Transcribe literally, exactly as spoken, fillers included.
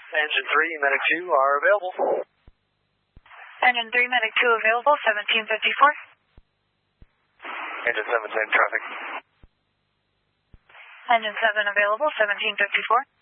Engine three, Medic two are available. Engine three, Medic two available, seventeen fifty-four. Engine seven, same traffic. Engine seven available, seventeen fifty-four.